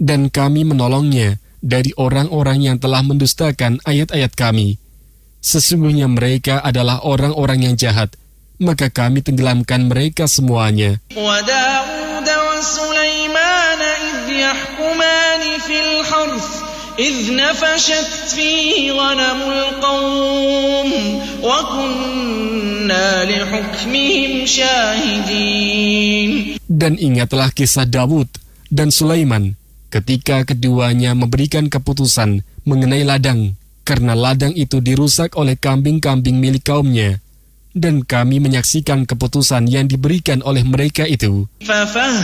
Dan kami menolongnya dari orang-orang yang telah mendustakan ayat-ayat kami. Sesungguhnya mereka adalah orang-orang yang jahat, maka kami tenggelamkan mereka semuanya. وَدَاوُودَ وَسُلَيْمَانَ إِذْ يَحْكُمَانِ فِي الْحَرْثِ إِذْ نَفَشَتْ فِيهِ غَنَمُ الْقَوْمِ وَكُنَّا لِحُكْمِهِمْ شَاهِدِينَ. Dan ingatlah kisah Daud dan Sulaiman ketika keduanya memberikan keputusan mengenai ladang, karena ladang itu dirusak oleh kambing-kambing milik kaumnya. Dan kami menyaksikan keputusan yang diberikan oleh mereka itu.